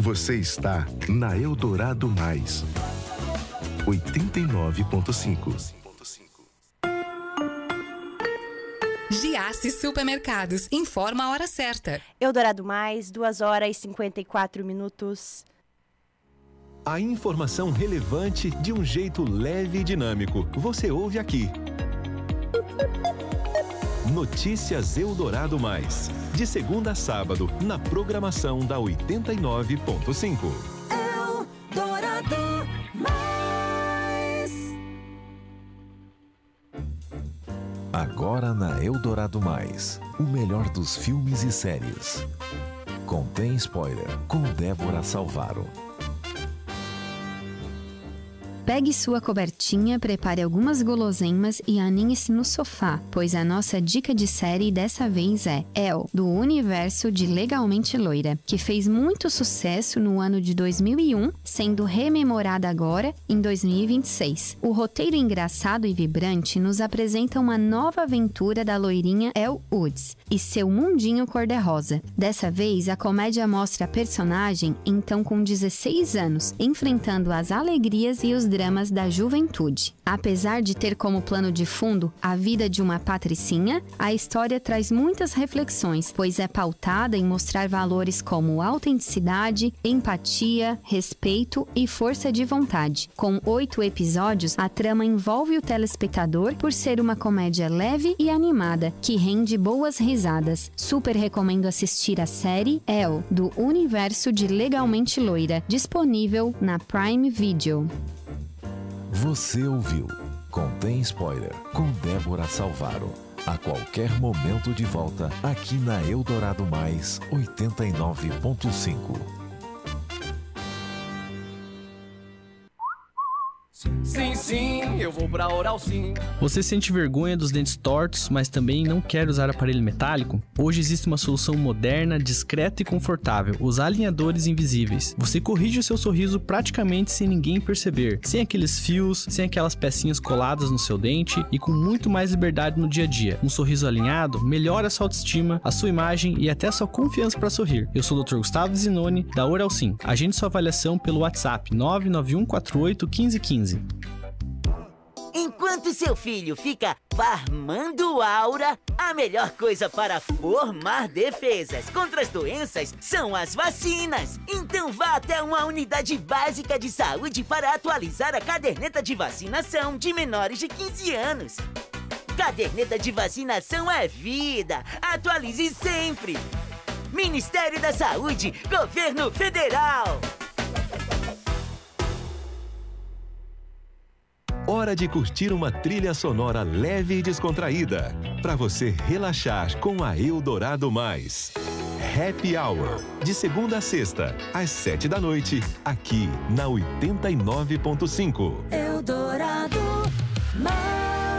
Você está na Eldorado Mais 89.5. Giasse Supermercados informa a hora certa. Eldorado Mais, 2h54. A informação relevante de um jeito leve e dinâmico. Você ouve aqui. Notícias Eldorado Mais. De segunda a sábado, na programação da 89.5. Eldorado Mais. Agora na Eldorado Mais, o melhor dos filmes e séries. Contém spoiler, com Débora Salvaro. Pegue sua cobertinha, prepare algumas guloseimas e aninhe-se no sofá, pois a nossa dica de série dessa vez é El, do universo de Legalmente Loira, que fez muito sucesso no ano de 2001, sendo rememorada agora em 2026. O roteiro engraçado e vibrante nos apresenta uma nova aventura da loirinha Elle Woods e seu mundinho cor-de-rosa. Dessa vez, a comédia mostra a personagem, então com 16 anos, enfrentando as alegrias e os dramas da juventude. Apesar de ter como plano de fundo a vida de uma patricinha, a história traz muitas reflexões, pois é pautada em mostrar valores como autenticidade, empatia, respeito e força de vontade. Com 8 episódios, a trama envolve o telespectador por ser uma comédia leve e animada, que rende boas risadas. Super recomendo assistir a série Elle, do universo de Legalmente Loira, disponível na Prime Video. Você ouviu Contém Spoiler, com Débora Salvaro. A qualquer momento de volta, aqui na Eldorado Mais 89.5. Sim, sim, eu vou pra Oral Sim. Você sente vergonha dos dentes tortos, mas também não quer usar aparelho metálico? Hoje existe uma solução moderna, discreta e confortável, os alinhadores invisíveis. Você corrige o seu sorriso praticamente sem ninguém perceber, sem aqueles fios, sem aquelas pecinhas coladas no seu dente e com muito mais liberdade no dia a dia. Um sorriso alinhado melhora a sua autoestima, a sua imagem e até a sua confiança para sorrir. Eu sou o Dr. Gustavo Zinoni, da Oral Sim. Agende sua avaliação pelo WhatsApp 991481515. Enquanto seu filho fica farmando aura, a melhor coisa para formar defesas contra as doenças são as vacinas. Então vá até uma unidade básica de saúde para atualizar a caderneta de vacinação de menores de 15 anos. Caderneta de vacinação é vida. Atualize sempre. Ministério da Saúde, Governo Federal. Hora de curtir uma trilha sonora leve e descontraída, para você relaxar com a Eldorado Mais. Happy Hour, de segunda a sexta, às 7 da noite, aqui na 89.5. Eldorado Mais.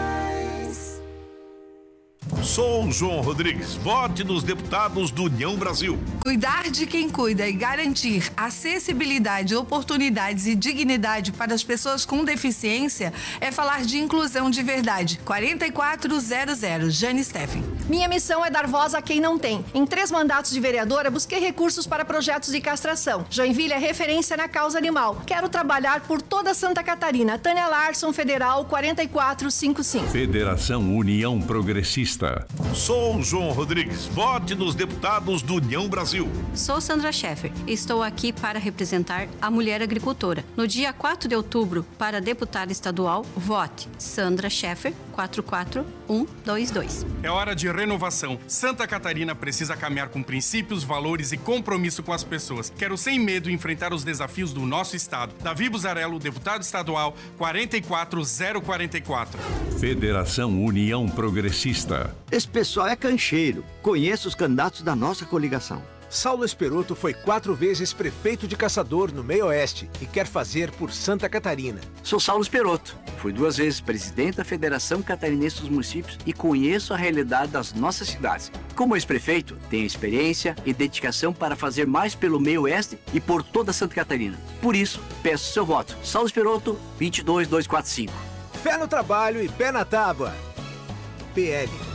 Sou João Rodrigues. Vote nos deputados do União Brasil. Cuidar de quem cuida e garantir acessibilidade, oportunidades e dignidade para as pessoas com deficiência é falar de inclusão de verdade. 4400, Jane Steffen. Minha missão é dar voz a quem não tem. Em 3 mandatos de vereadora, busquei recursos para projetos de castração. Joinville é referência na causa animal. Quero trabalhar por toda Santa Catarina. Tânia Larson, Federal, 4455. Federação União Progressista. Sou João Rodrigues. Vote nos deputados do União Brasil. Sou Sandra Scheffer e estou aqui para representar a mulher agricultora. No dia 4 de outubro, para deputada estadual, vote Sandra Scheffer, 44122. É hora de renovação. Santa Catarina precisa caminhar com princípios, valores e compromisso com as pessoas. Quero sem medo enfrentar os desafios do nosso estado. Davi Buzarello, deputado estadual, 44044. Federação União Progressista. Esse pessoal é cancheiro. Conheço os candidatos da nossa coligação. Saulo Esperoto foi 4 vezes prefeito de Caçador no Meio Oeste e quer fazer por Santa Catarina. Sou Saulo Esperoto. Fui 2 vezes presidente da Federação Catarinense dos Municípios e conheço a realidade das nossas cidades. Como ex-prefeito, tenho experiência e dedicação para fazer mais pelo Meio Oeste e por toda Santa Catarina. Por isso, peço seu voto. Saulo Esperoto, 22245. Fé no trabalho e pé na tábua. PL.